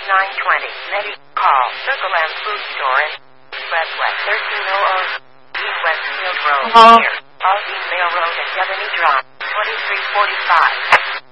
920. Call Circle M Food Store in Expressway 1300 East Westfield Road. Here. Aldine Mail Road at Devony Drive. 2345.